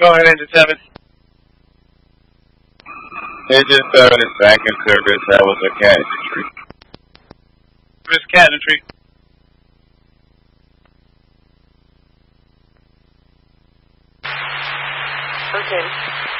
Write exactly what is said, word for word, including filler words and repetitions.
Go ahead, Engine seven. Engine seven is back in service. That was a cat entry. Service cat entry. Okay.